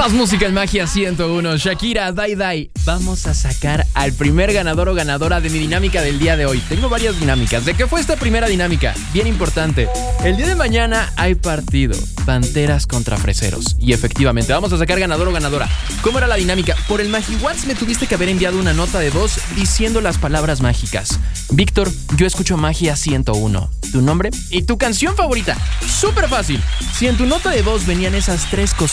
Más música en Magia 101. Shakira, Dai Dai. Vamos a sacar al primer ganador o ganadora de mi dinámica del día de hoy. Tengo varias dinámicas. ¿De qué fue esta primera dinámica? Bien importante. El día de mañana hay partido. Panteras contra Freseros. Y efectivamente, vamos a sacar ganador o ganadora. ¿Cómo era la dinámica? Por el MagiWhat's me tuviste que haber enviado una nota de voz diciendo las palabras mágicas. Víctor, yo escucho Magia 101. ¿Tu nombre? Y tu canción favorita. Súper fácil. Si en tu nota de voz venían esas tres cosas